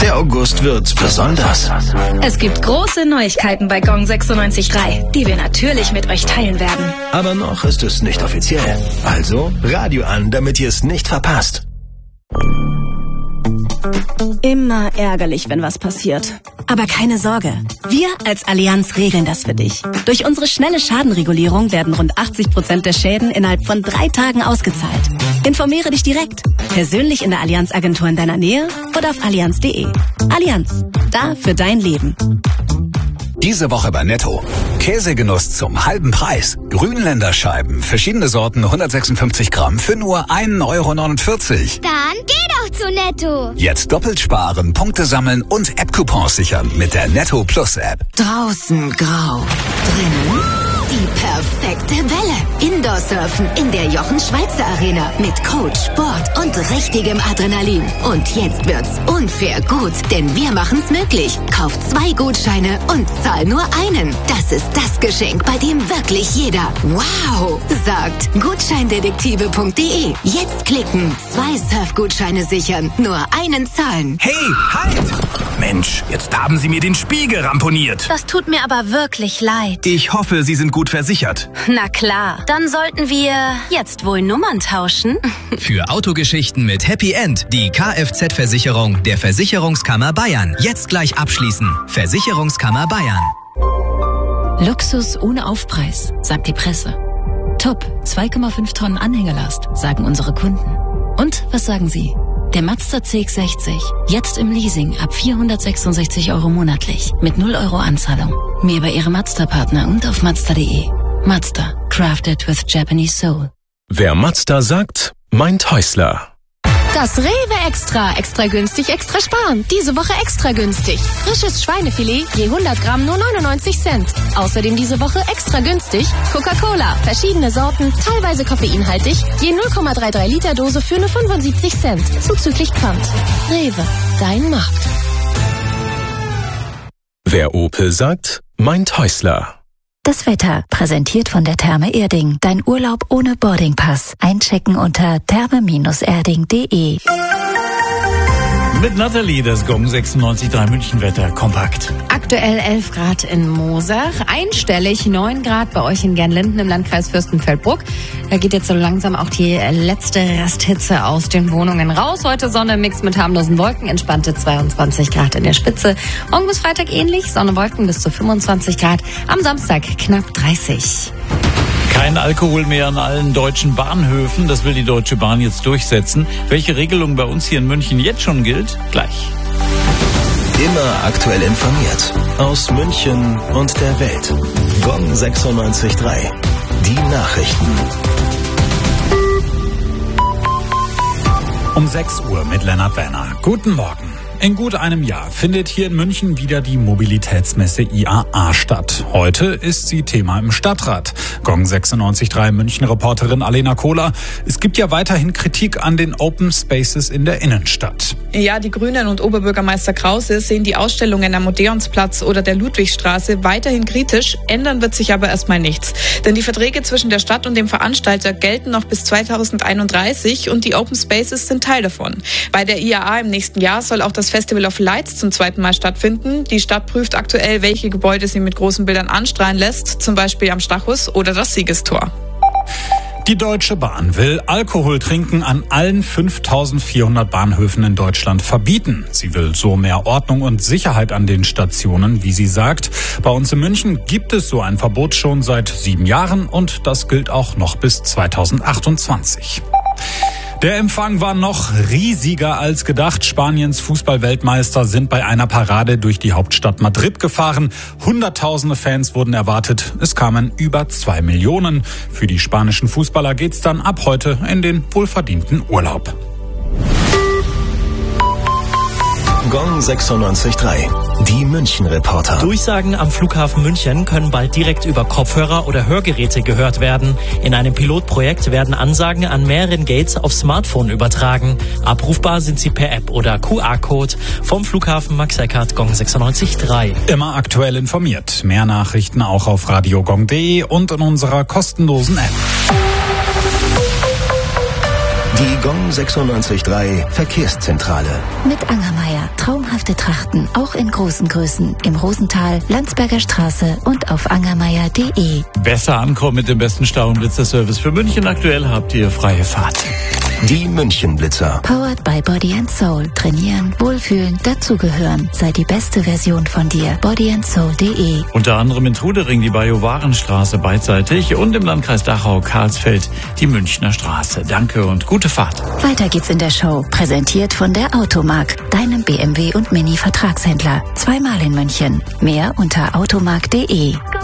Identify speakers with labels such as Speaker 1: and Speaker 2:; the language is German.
Speaker 1: Der August wird besonders.
Speaker 2: Es gibt große Neuigkeiten bei Gong 96.3, die wir natürlich mit euch teilen werden.
Speaker 1: Aber noch ist es nicht offiziell. Also Radio an, damit ihr es nicht verpasst.
Speaker 3: Immer ärgerlich, wenn was passiert. Aber keine Sorge, wir als Allianz regeln das für dich. Durch unsere schnelle Schadenregulierung werden rund 80% der Schäden innerhalb von 3 Tagen ausgezahlt. Informiere dich direkt, persönlich in der Allianz-Agentur in deiner Nähe oder auf allianz.de. Allianz, da für dein Leben.
Speaker 4: Diese Woche bei Netto. Käsegenuss zum halben Preis. Grünländerscheiben, verschiedene Sorten, 156 Gramm für nur 1,49 €.
Speaker 5: Dann geh doch zu Netto.
Speaker 4: Jetzt doppelt sparen, Punkte sammeln und App-Coupons sichern mit der Netto Plus App.
Speaker 6: Draußen grau, drinnen die perfekte Welle. Indoor-Surfen in der Jochen-Schweizer Arena mit Coach, Sport und richtigem Adrenalin. Und jetzt wird's unfair gut, denn wir machen's möglich. Kauf 2 Gutscheine und zahl nur einen. Das ist das Geschenk, bei dem wirklich jeder wow sagt. Gutscheindetektive.de. Jetzt klicken, 2 Surfgutscheine sichern, nur einen zahlen.
Speaker 7: Hey, halt! Mensch, jetzt haben Sie mir den Spiegel ramponiert.
Speaker 2: Das tut mir aber wirklich leid.
Speaker 7: Ich hoffe, Sie sind gut versichert.
Speaker 2: Na klar, dann sollten wir jetzt wohl Nummern tauschen.
Speaker 8: Für Autogeschichten mit Happy End die Kfz-Versicherung der Versicherungskammer Bayern. Jetzt gleich abschließen. Versicherungskammer Bayern.
Speaker 9: Luxus ohne Aufpreis, sagt die Presse. Top, 2,5 Tonnen Anhängerlast, sagen unsere Kunden. Und was sagen Sie? Der Mazda CX-60, jetzt im Leasing ab 466 € monatlich, mit 0 € Anzahlung. Mehr bei Ihrem Mazda-Partner und auf Mazda.de. Mazda, crafted with Japanese soul.
Speaker 10: Wer Mazda sagt, meint Häusler.
Speaker 11: Das Rewe Extra. Extra günstig, extra sparen. Diese Woche extra günstig. Frisches Schweinefilet je 100 Gramm nur 99 Cent. Außerdem diese Woche extra günstig Coca-Cola. Verschiedene Sorten, teilweise koffeinhaltig. Je 0,33 Liter Dose für nur 75 Cent. Zuzüglich Pfand. Rewe, dein Markt.
Speaker 10: Wer Opel sagt, meint Häusler.
Speaker 12: Das Wetter, präsentiert von der Therme Erding. Dein Urlaub ohne Boardingpass. Einchecken unter therme-erding.de.
Speaker 13: Mit Nathalie, das Gong 96.3 München-Wetter kompakt.
Speaker 14: Aktuell 11 Grad in Moosach, einstellig 9 Grad bei euch in Gernlinden im Landkreis Fürstenfeldbruck. Da geht jetzt so langsam auch die letzte Resthitze aus den Wohnungen raus. Heute Sonne, Mix mit harmlosen Wolken, entspannte 22 Grad in der Spitze. Morgen bis Freitag ähnlich, Sonne, Wolken bis zu 25 Grad. Am Samstag knapp 30.
Speaker 13: Kein Alkohol mehr an allen deutschen Bahnhöfen. Das will die Deutsche Bahn jetzt durchsetzen. Welche Regelung bei uns hier in München jetzt schon gilt? Gleich.
Speaker 1: Immer aktuell informiert. Aus München und der Welt. Gong 96.3. Die Nachrichten.
Speaker 13: Um 6 Uhr mit Lennart Werner. Guten Morgen. In gut einem Jahr findet hier in München wieder die Mobilitätsmesse IAA statt. Heute ist sie Thema im Stadtrat. Gong 96.3 München-Reporterin Alena Kohler. Es gibt ja weiterhin Kritik an den Open Spaces in der Innenstadt.
Speaker 15: Ja, die Grünen und Oberbürgermeister Krause sehen die Ausstellungen am Odeonsplatz oder der Ludwigstraße weiterhin kritisch. Ändern wird sich aber erstmal nichts. Denn die Verträge zwischen der Stadt und dem Veranstalter gelten noch bis 2031 und die Open Spaces sind Teil davon. Bei der IAA im nächsten Jahr soll auch das Festival of Lights zum 2. Mal stattfinden. Die Stadt prüft aktuell, welche Gebäude sie mit großen Bildern anstrahlen lässt, zum Beispiel am Stachus oder das Siegestor.
Speaker 13: Die Deutsche Bahn will Alkoholtrinken an allen 5.400 Bahnhöfen in Deutschland verbieten. Sie will so mehr Ordnung und Sicherheit an den Stationen, wie sie sagt. Bei uns in München gibt es so ein Verbot schon seit 7 Jahren und das gilt auch noch bis 2028. Der Empfang war noch riesiger als gedacht. Spaniens Fußballweltmeister sind bei einer Parade durch die Hauptstadt Madrid gefahren. Hunderttausende Fans wurden erwartet. Es kamen über 2 Millionen. Für die spanischen Fußballer geht's dann ab heute in den wohlverdienten Urlaub.
Speaker 1: Gong 96.3. Die München-Reporter.
Speaker 16: Durchsagen am Flughafen München können bald direkt über Kopfhörer oder Hörgeräte gehört werden. In einem Pilotprojekt werden Ansagen an mehreren Gates auf Smartphone übertragen. Abrufbar sind sie per App oder QR-Code. Vom Flughafen Max Eckhardt, Gong 96.3.
Speaker 13: Immer aktuell informiert. Mehr Nachrichten auch auf radiogong.de und in unserer kostenlosen App.
Speaker 1: Die Gong 96.3 Verkehrszentrale.
Speaker 12: Mit Angermeier. Traumhafte Trachten, auch in großen Größen. Im Rosental, Landsberger Straße und auf angermeier.de.
Speaker 13: Besser ankommen mit dem besten Stau- und Blitzerservice für München. Aktuell habt ihr freie Fahrt.
Speaker 1: Die München-Blitzer.
Speaker 12: Powered by Body & Soul. Trainieren, wohlfühlen, dazugehören. Sei die beste Version von dir. bodyandsoul.de.
Speaker 13: Unter anderem in Trudering die Bajowarenstraße beidseitig und im Landkreis Dachau-Karlsfeld die Münchner Straße. Danke und gute Fahrt.
Speaker 12: Weiter geht's in der Show. Präsentiert von der Automark, deinem BMW und Mini-Vertragshändler. 2-mal in München. Mehr unter automark.de.